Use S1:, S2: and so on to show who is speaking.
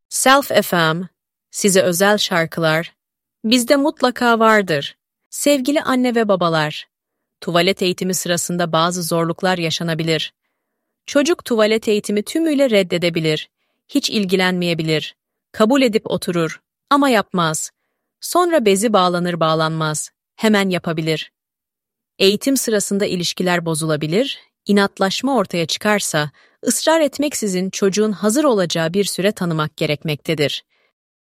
S1: Self FM, size özel şarkılar, bizde mutlaka vardır. Sevgili anne ve babalar, tuvalet eğitimi sırasında bazı zorluklar yaşanabilir. Çocuk tuvalet eğitimi tümüyle reddedebilir, hiç ilgilenmeyebilir, kabul edip oturur ama yapmaz. Sonra bezi bağlanır bağlanmaz, hemen yapabilir. Eğitim sırasında ilişkiler bozulabilir, inatlaşma ortaya çıkarsa, ısrar etmeksizin çocuğun hazır olacağı bir süre tanımak gerekmektedir.